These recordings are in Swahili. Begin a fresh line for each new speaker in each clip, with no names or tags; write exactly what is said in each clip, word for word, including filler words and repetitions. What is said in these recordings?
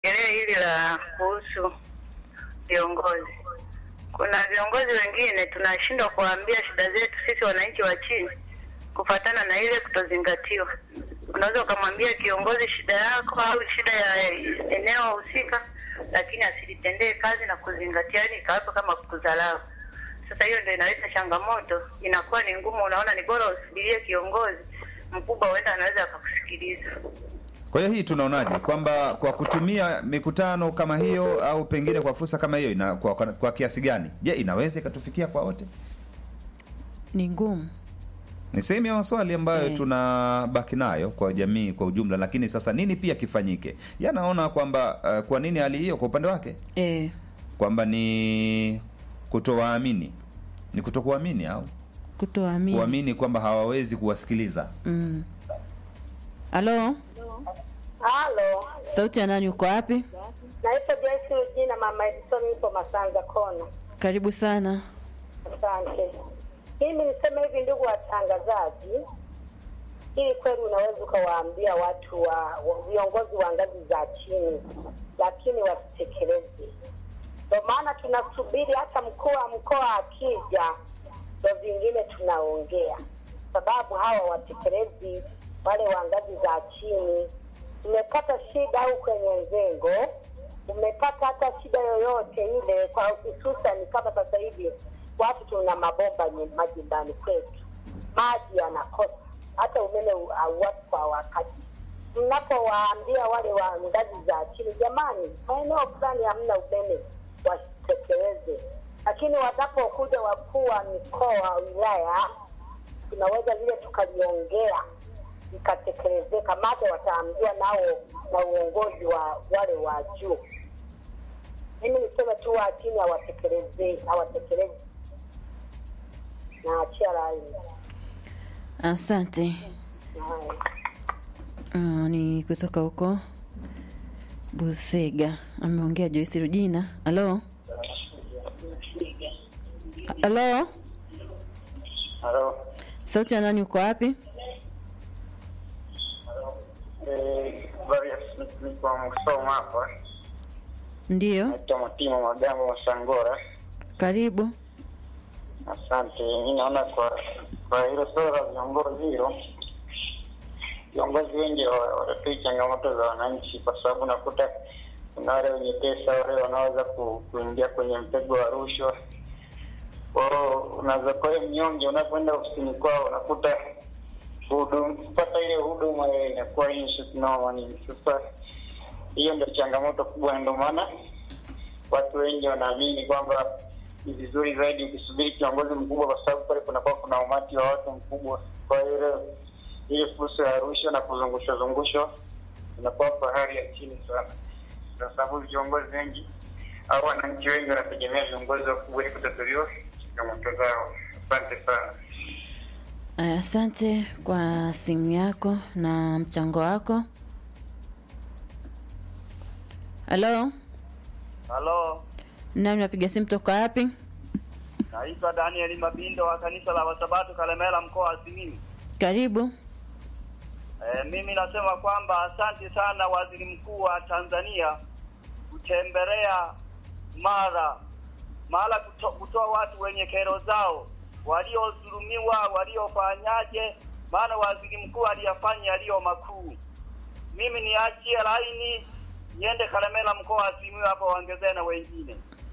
niliongelea hili la kuhusu viongozi. Kuna viongozi wengine tunashindwa kuambia shida zetu sisi wananchi wa chini kufuatana na ile kutozingatiwa. Unaweza kumwambia kiongozi shida yako au shida ya eneo husika, lakini asilitendee kazi na kuzingatia, ni kapo kama kudharau. Sasa hiyo ndio inaleta changamoto, inakuwa ni ngumu. Unaona ni bora usibirie kiongozi mkubwa, wenda anaweza akakusikiliza.
Kwa hiyo hii tunaonaje kwamba kwa kutumia mikutano kama hiyo au pengine kwa fursa kama hiyo ina kwa, kwa, kwa kiasi gani? Je, inaweza ikatufikia kwa wote?
Ni ngumu.
Ni sehemu ya maswali ambayo yeah, tunabaki nayo kwa jamii kwa ujumla, lakini sasa nini pia kifanyike? Yanaona kwamba uh, kwa nini hali hiyo kwa upande wake?
Eh.
Kwamba ni kutowaamini. Ni kutokuamini au
kutoamini.
Kuamini kwamba hawawezi kuwasikiliza.
Mm. Halo?
Halo.
Sauti ya nani, uko wapi?
Naitwa Joyce Ujina, mama Edison, nipo Masanza Kona.
Karibu sana.
Asante. Mimi niseme hivi, ndugu watangazaji, hili kweli unaweza ukawaambia watu wa viongozi wa ngazi za chini, lakini wasitekeleze. Ndio maana tunasubiri hata mkuu wa mkoa akija ndio vingine tunaongea, sababu hawa watekelezi wale wa ngazi za chini. Umepata shida au kwenye nzengo, umepata hata shida yoyote ile, kwa hususan kama sasa hivi watu tuna mabomba majumbani kwetu, maji yanakosa, hata umeme hauwapi kwa wakati. Tunapowaambia wale wa ngazi za chini, jamani, maeneo fulani hamna umeme, wasitekeleze. Lakini wanapokuja wakuu wa mikoa, wilaya, tunaweza vile tukaliongea ikatekelezeka, maana wataambiwa nao na uongozi wa wale wa juu. Mimi niseme tu wa chini hawatekeleze, hawatekeleze. Na achia rai.
Asante. Uh, ni kutoka huko Busega. Ameongea Joyce Rujina. Halo? Halo?
Halo.
Sauti ya nani, uko wapi?
Eh, bari ni kwa msoma hapa.
Ndio.
Naitwa Matimo Magambo Masangora.
Karibu.
Asante. Mimi naona kwa kwa hilo swala la viongozi hilo, viongozi wengi wanatoa changamoto za wananchi, kwa sababu nakuta kuna wale wenye pesa, wale wanaweza ku, kuingia kwenye mtego wa rushwa. Kwa unaweza kwa mnyonge unapoenda ofisini kwao unakuta huduma, kupata ile huduma inakuwa issue noma ni. Sasa hiyo ndio changamoto kubwa, ndio maana watu wengi wanaamini kwamba ni vizuri zaidi ukisubiri kiongozi mkubwa, kwa sababu pale kunakuwa kuna umati wa watu mkubwa. Kwa hiyo ile fursa ya rushwa na kuzungushwa zungushwa inakuwa fahari ya chini sana, kwa sababu viongozi wengi au wananchi wengi wanategemea viongozi wakubwa ili kutatuliwa changamoto zao. Asante sana.
Asante kwa simu yako na mchango wako. Halo?
Halo.
Nani napiga simu toka wapi?
Naitwa Daniel Mabindo wa kanisa la Wasabato Kalemela, mkoa wa Simiyu.
Karibu.
E, mimi nasema kwamba asante sana Waziri Mkuu wa Tanzania kutembelea mara mara kuto, kutoa watu wenye kero zao, waliodhulumiwa, waliofanyaje, maana Waziri Mkuu aliyafanya yaliyo makuu. Mimi niachie laini niende Kalemela, mkoa wa Simiyu, hapo waongezee na wengine.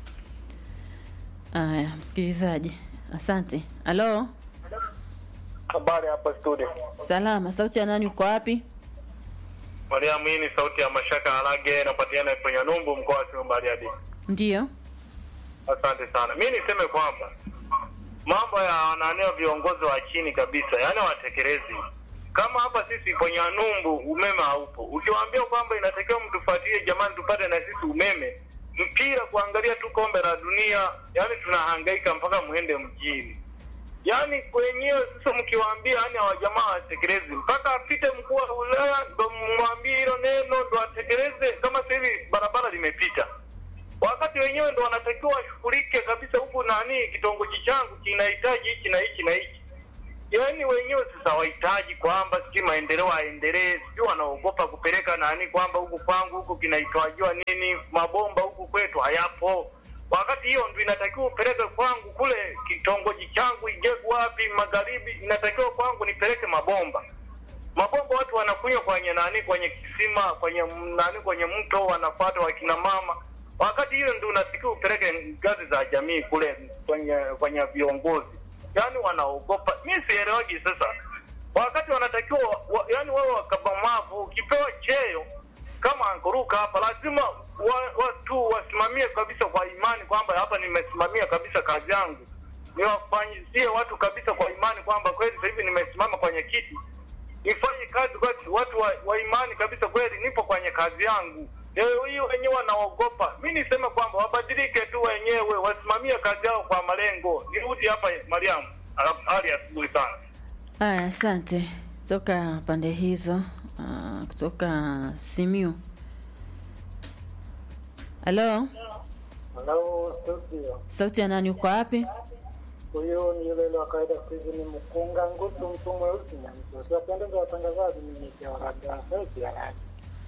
Aya, msikilizaji. Asante. Halo?
Habari hapa studio.
Salama. Sauti ya nani, uko wapi?
Mariamu, hii ni sauti ya Mashaka Alage, napatiana kwenye Numbu, mkoa wa Simiyu Bariadi.
Ndio.
Asante sana. Mimi niseme kwamba mambo ya wananeo viongozi wa chini kabisa, yani watekelezi. Kama hapa sisi kwenye Numbu umeme haupo, ukiwaambia kwamba inatakiwa mtufuatie, jamani, tupate na sisi umeme, mpira kuangalia tu kombe la dunia, yani tunahangaika mpaka muende mjini. Yani kwenyewe sasa mkiwaambia, yani hawa jamaa watekelezi, mpaka apite mkuu wa wilaya ndo mwambie hilo neno ndo atekeleze. Kama sasa hivi barabara limepita, wakati wenyewe ndo wanatakiwa washughulike kabisa, huku nani kitongoji changu kinahitaji hichi na hichi na hichi.
yaani wenyewe sasa wahitaji kwamba sijui maendeleo aendelee, sijui wanaogopa kupeleka nani kwamba huku kwangu huku kinaitwajiwa nini, mabomba huku kwetu hayapo. Wakati hiyo ndio inatakiwa upeleke kwangu kule kitongoji changu Igegu wapi magharibi, inatakiwa kwangu nipeleke mabomba. Mabomba watu wanakunywa kwenye nani, kwenye kisima, kwenye nani, kwenye mto, wanafuata wakina mama. Wakati hiyo ndio unatakiwa upeleke ngazi za jamii kule kwenye kwenye viongozi. Yaani wanaogopa. Mimi sielewaji sasa. Wakati wanatakiwa wa, yaani wao wakabamavu, ukipewa cheo kama ankuruka hapa lazima watu wa, wasimamie kabisa kwa imani kwamba hapa nimesimamia kabisa kazi yangu. Niwafanyizie watu kabisa kwa imani kwamba kweli sasa hivi nimesimama kwenye kiti. Nifanye kazi kwa watu wa, wa imani kabisa kweli nipo kwenye kazi yangu. Leo hiyo wenyewe wanaogopa. Mimi nisema kwamba wabadilike tu wenyewe, wasimamie kazi yao kwa malengo. Nirudi hapa Mariam. Hali asubuhi sana.
Aya, asante. Kutoka pande hizo, uh, kutoka Simiu. Halo?
Hello, studio.
Sauti ya nani, uko wapi?
Huyo ni yule wa kawaida siku ni mkunga ngutu mtu mweusi na mtu. Tunapendeza watangazaji ni kwa radio sauti ya radio.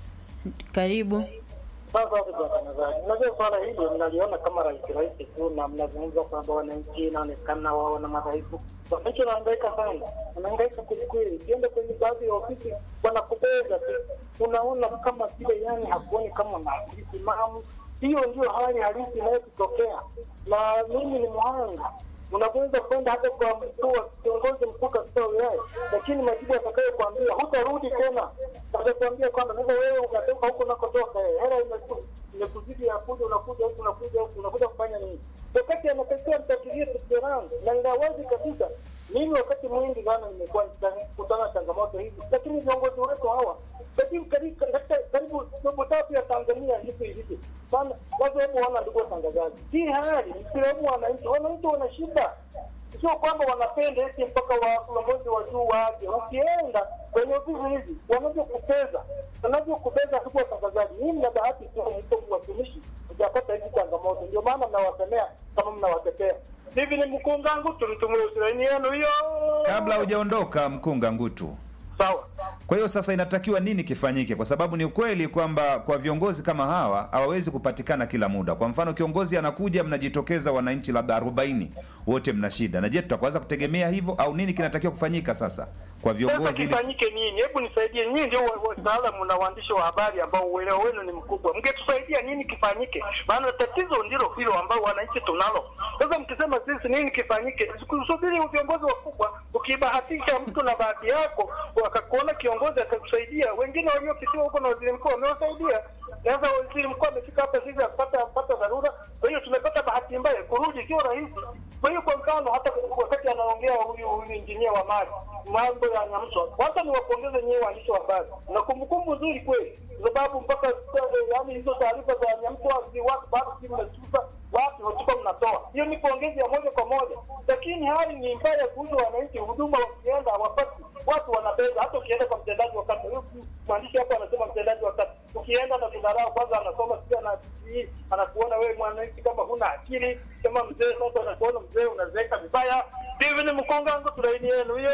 Karibu.
Sasa kwa watangazaji. Unajua swala hili mnaliona kama rahisi rahisi tu na mnazungumza kwamba wananchi inaonekana wao na madhaifu. Wananchi wanahangaika sana. Wanahangaika kweli. Kienda kwenye baadhi ya ofisi wanakubeza tu. Unaona kama vile yani hakuoni kama na msimamo. Hiyo ndio hali halisi inayotokea. Na mimi ni mhanga. Unaweza kwenda hata kwa mkuu wa kiongozi mkuu katika wilaya, lakini majibu atakayokuambia hutarudi tena. Atakwambia kwamba sasa wewe unatoka huko unakotoka, hela imekuzidi ya kuja, unakuja huko unakuja huko unakuja kufanya nini? Wakati anapekea mtatilie tukirangu na ngawazi kabisa. Mimi wakati mwingi sana nimekuwa nikutana changamoto hizi, lakini viongozi wetu hawa lakini karibu karibu robo tatu ya Tanzania hivi hivi sana watu hapo wana ndugu watangazaji. Hii hali ikiwemo wananchi, wananchi wana shida. Sio kwamba wanapenda eti mpaka wa viongozi wa juu waje. Ukienda kwenye ofisi hizi wanavyokupeza, wanavyokupeza ndugu watangazaji. Mimi na bahati tu niko watumishi, hujapata hizi changamoto. Ndio maana mnawasemea kama mnawatetea. Hivi ni mkunga ngutu mtumwe Israeli yenu hiyo.
Kabla hujaondoka mkunga ngutu.
Sawa.
Kwa hiyo sasa inatakiwa nini kifanyike? Kwa sababu ni ukweli kwamba kwa viongozi kama hawa hawawezi kupatikana kila muda. Kwa mfano kiongozi anakuja, mnajitokeza wananchi labda arobaini, wote mna shida. Na je, tutakweza kutegemea hivyo au nini kinatakiwa kufanyika sasa kwa viongozi
ili kifanyike nini? Hebu nisaidie, nyinyi ndio wataalamu na waandishi wa habari ambao uelewa wenu ni mkubwa. Mngetusaidia nini kifanyike? Maana tatizo ndilo hilo ambao wananchi tunalo. Sasa mkisema sisi nini kifanyike? Usubiri viongozi wakubwa. Ukibahatisha mtu na bahati yako akakuona kiongozi akakusaidia, wengine waliopitiwa huko na waziri mkuu wamewasaidia. Sasa waziri mkuu amefika hapa sisi apata apata dharura. Kwa hiyo tumepata bahati mbaya, kurudi sio rahisi. Kwa hiyo kwa mfano hata wakati anaongea huyu huyu injinia wa maji mambo ya Nyamswa, kwanza ni wapongeze nyewe waandishi wa habari. Na kumbukumbu nzuri kweli, kwa sababu mpaka yaani hizo taarifa za Nyamswa watu bado si mnasuka watu hotuba mnatoa. Hiyo ni pongezi ya moja kwa moja. Lakini hali ni mbaya kuhusu wananchi, huduma wakienda hawapati. Watu wanabeza, hata ukienda kwa mtendaji wa kata, mwandishi hapo anasema mtendaji wa kata, ukienda na kudharau kwanza anasoma sio na hii, anakuona wewe mwananchi kama huna akili, kama mzee sasa anakuona mzee unazeeka vibaya. Hivi ni mkonga ngo tulaini yenu hiyo.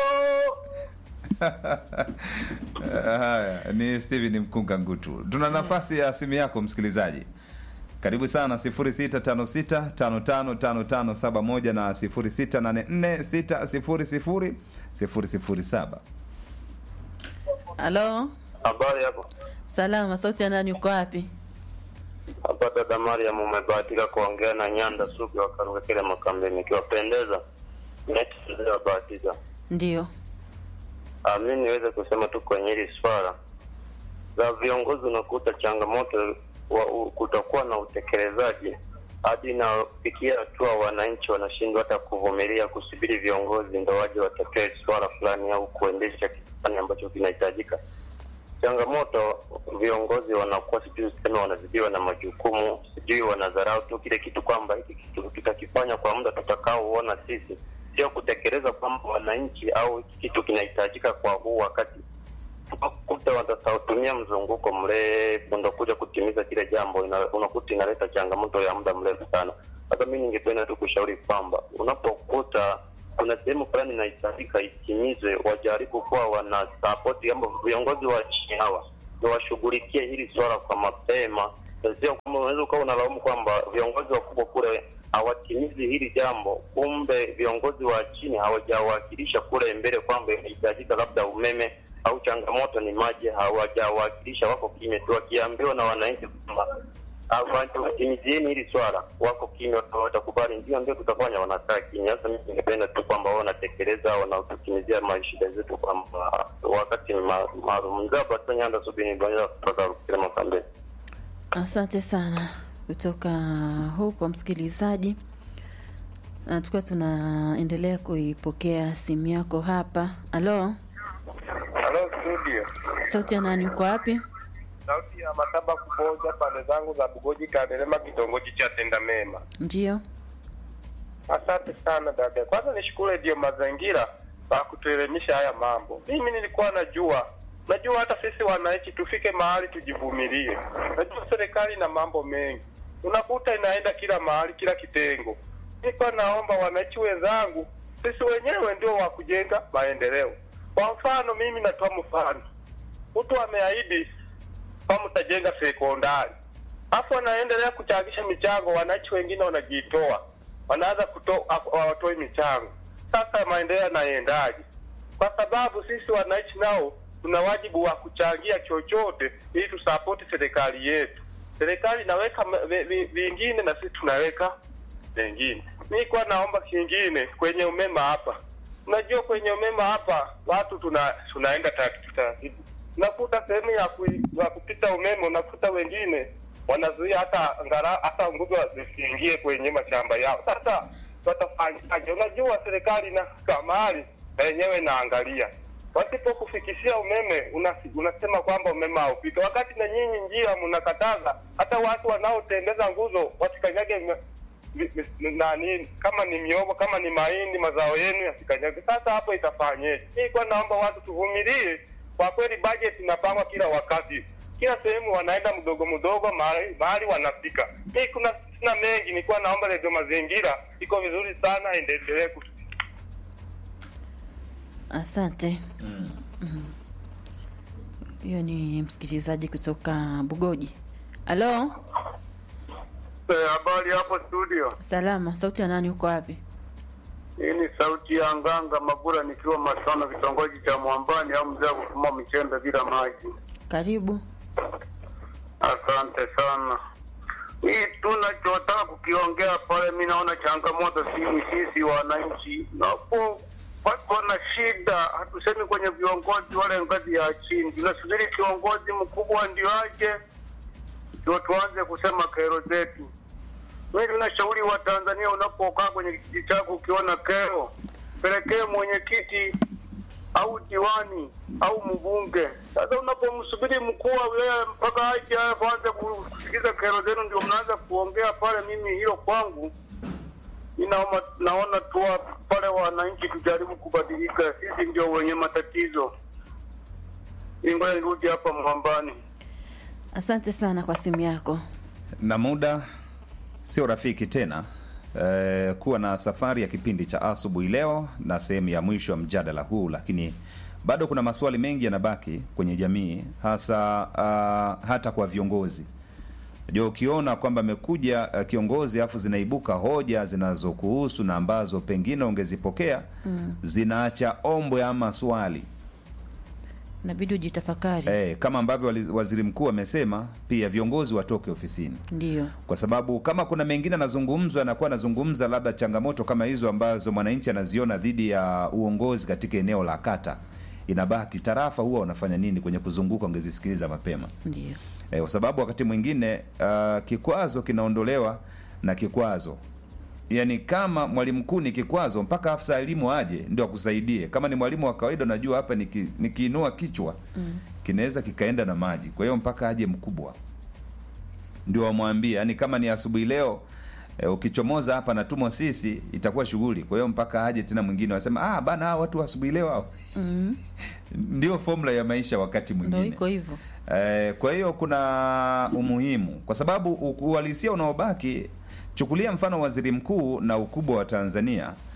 Haya, ni Steven Mkunga Ngutu. Tuna nafasi ya simu yako msikilizaji. Karibu sana sifuri sita tano sita tano tano tano tano saba moja na sifuri sita nane nne sita sifuri sifuri sifuri sifuri saba.
Halo?
Habari yako?
Salama, sauti ya nani, uko wapi?
Hapa dada Mariam, umebahatika kuongea na Nyanda Sugu wa Karuga kile Makambeni. Nikiwapendeza neti ndio bahatika.
Ndio.
Ah, mimi niweze kusema tu kwenye hili swala za viongozi, unakuta changamoto wa kutokuwa na utekelezaji hadi na fikia hatua wananchi wanashindwa hata kuvumilia kusubiri viongozi ndio waje watatue swala fulani au kuendesha kitu ambacho kinahitajika. Changamoto viongozi wanakuwa sijui tena wanazidiwa na majukumu, sijui wanadharau tu kile kitu kwamba hiki kitu tutakifanya kwa muda tutakaoona sisi, sio kutekeleza kwamba wananchi au hiki kitu kinahitajika kwa huu wakati. Kuta watatumia mzunguko mrefu ndio kuja kutimiza kile jambo, unakuta inaleta changamoto ya muda mrefu sana. Hata mimi ningependa tu kushauri kwamba unapokuta kuna sehemu fulani inahitajika itimizwe, wajaribu kuwa wana support kama viongozi wa chini hawa ndio washughulikie hili swala kwa mapema. Sio kama unaweza ukawa unalaumu kwamba viongozi wakubwa kule hawatimizi hili jambo, kumbe viongozi wa chini hawajawakilisha kule mbele kwamba inahitajika labda umeme au changamoto ni maji, hawajawakilisha, wako kimya tu. Wakiambiwa na wananchi kwamba watimizieni hili swala, wako kimya, watakubali ndio ndio tutafanya, wanakaa kimya. Sasa mimi ningependa tu kwamba wao wanatekeleza, wanatutimizia maisha zetu kwa wakati maalum. Mzaba Tanyanda subini ndio kutoka Rukira Makambe.
Asante sana kutoka huko msikilizaji. Na tukiwa tunaendelea kuipokea simu yako hapa. Halo.
Halo studio.
Sauti ya nani, uko wapi?
Sauti ya Mataba Kuboja, pande zangu za Bugoji Kaderema, kitongoji cha Tenda Mema.
Ndio.
Asante sana dada. Kwanza nishukuru ndio mazingira kwa kutuelimisha haya mambo. Mimi nilikuwa najua Najua hata sisi wananchi tufike mahali tujivumilie. Najua serikali na mambo mengi, unakuta inaenda kila mahali, kila kitengo. Niko naomba wananchi wenzangu, sisi wenyewe ndio wa kujenga maendeleo. Kwa mfano mimi natoa mfano, mtu ameahidi kama mtajenga sekondari, hapo anaendelea kuchangisha michango, wananchi wengine wanajitoa, wanaanza kutoa watoi michango. Sasa maendeleo yanaendaje? Kwa sababu sisi wananchi nao tuna wajibu wa kuchangia chochote ili tusapoti serikali yetu. Serikali inaweka vingine na sisi tunaweka vingine. Mimi kwa naomba kingine kwenye umeme hapa. Unajua kwenye umeme hapa watu tuna tunaenda taratibu. Unakuta sehemu ya, ku, ya kupita umeme, unakuta wengine wanazuia hata ngara hata nguzo zisiingie kwenye mashamba yao. Sasa watafanyaje? Unajua serikali na kamari yenyewe naangalia. Wasipokufikishia umeme unasema kwamba umeme haupita, wakati na nyinyi njia mnakataza hata watu wanaotembeza nguzo wasikanyage nani, kama ni miogo, kama ni mahindi, mazao yenu yasikanyage. Sasa hapo itafanyeje? Mimi kwa naomba watu tuvumilie. Kwa kweli budget inapangwa kila wakati, kila sehemu wanaenda mdogo mdogo, mahali mahali wanafika. Mimi kuna sina mengi, nilikuwa naomba Radio Mazingira iko vizuri sana, endelee.
Asante. Mm. Mm. Hiyo ni msikilizaji kutoka Bugoji. Halo.
Eh, habari hapo studio?
Salama. Sauti ya nani, uko wapi?
Hii ni sauti ya Nganga Magura nikiwa Masano, kitongoji cha Mwambani au mzee kufuma mchembe bila maji.
Karibu.
Asante sana. Hii tunachotaka kukiongea pale, mimi naona changamoto sisi sisi wananchi. Napo watu wana shida, hatusemi kwenye viongozi wale ngazi ya chini. Tunasubiri kiongozi mkubwa ndio aje ndio tuanze kusema kero zetu. Mimi ninashauri wa Tanzania, unapokaa kwenye kijiji chako ukiona kero, pelekee mwenyekiti au diwani au mbunge. Sasa unapomsubiri mkuu wa wilaya mpaka aje aanze kusikiza kero zenu ndio mnaanza kuongea pale, mimi hilo kwangu Ninaoma, naona tu pale wananchi tujaribu kubadilika, sisi ndio wenye matatizo. Ngoja nirudi hapa Mwambani.
Asante sana kwa simu yako.
Na muda sio rafiki tena. E, kuwa na safari ya kipindi cha asubuhi leo na sehemu ya mwisho wa mjadala huu, lakini bado kuna maswali mengi yanabaki kwenye jamii, hasa uh, hata kwa viongozi. Ndio ukiona kwamba amekuja uh, kiongozi afu zinaibuka hoja zinazokuhusu na ambazo pengine ungezipokea, mm. zinaacha ombwe ama swali.
Inabidi ujitafakari.
Eh, kama ambavyo waziri mkuu amesema pia viongozi watoke ofisini.
Ndio.
Kwa sababu kama kuna mengine anazungumzwa, anakuwa anazungumza labda changamoto kama hizo ambazo mwananchi anaziona dhidi ya uongozi katika eneo la kata, inabaki tarafa huwa wanafanya nini kwenye kuzunguka, ungezisikiliza mapema.
Ndio.
Eh, kwa sababu wakati mwingine uh, kikwazo kinaondolewa na kikwazo. Yaani kama mwalimu mkuu ni kikwazo, mpaka afisa elimu aje ndio akusaidie. Kama ni mwalimu wa kawaida, unajua hapa niki, nikiinua kichwa mm. kinaweza kikaenda na maji. Kwa hiyo mpaka aje mkubwa ndio amwambie. Yaani kama ni asubuhi leo e, ukichomoza hapa natumwa sisi, itakuwa shughuli. Kwa hiyo mpaka aje tena mwingine wasema ah bana hao watu asubuhi leo hao. Mm. Ndio formula ya maisha wakati mwingine.
Ndio iko hivyo.
E, kwa hiyo kuna umuhimu, kwa sababu uhalisia unaobaki, chukulia mfano waziri mkuu na ukubwa wa Tanzania.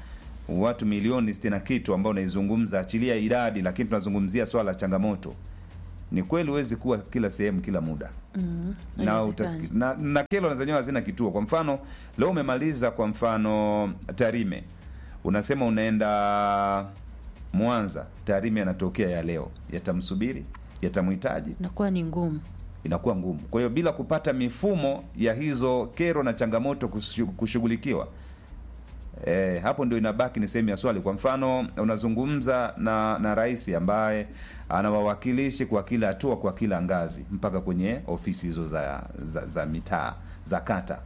watu milioni sitini na kitu ambao unaizungumza, achilia idadi, lakini tunazungumzia swala la changamoto. Ni kweli huwezi kuwa kila sehemu kila muda.
Mm.
Na, utasiki, na na kero zenyewe hazina kituo. Kwa mfano leo umemaliza kwa mfano Tarime, unasema unaenda Mwanza, Tarime yanatokea ya leo, yatamsubiri, yatamhitaji,
inakuwa ni ngumu,
inakuwa ngumu. Kwa hiyo bila kupata mifumo ya hizo kero na changamoto kushughulikiwa, E, hapo ndio inabaki ni sehemu ya swali. Kwa mfano unazungumza na na rais ambaye anawawakilishi kwa kila hatua, kwa kila ngazi, mpaka kwenye ofisi hizo za za, za mitaa, za kata,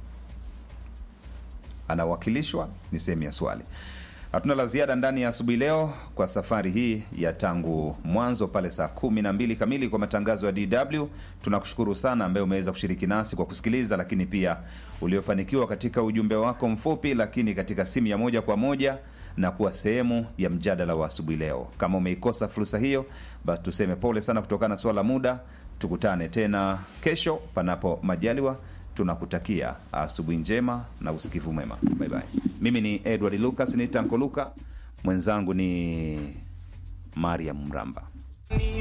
anawakilishwa, ni sehemu ya swali. Hatuna la ziada ndani ya asubuhi leo kwa safari hii ya tangu mwanzo pale saa kumi na mbili kamili kwa matangazo ya D W. Tunakushukuru sana ambaye umeweza kushiriki nasi kwa kusikiliza, lakini pia uliofanikiwa katika ujumbe wako mfupi, lakini katika simu ya moja kwa moja na kuwa sehemu ya mjadala wa asubuhi leo. Kama umeikosa fursa hiyo, basi tuseme pole sana kutokana na swala muda. Tukutane tena kesho panapo majaliwa. Tunakutakia asubuhi njema na usikivu mwema. Bye bye. Mimi ni Edward Lucas, ni Tanko Luka, mwenzangu ni Mariam Mramba.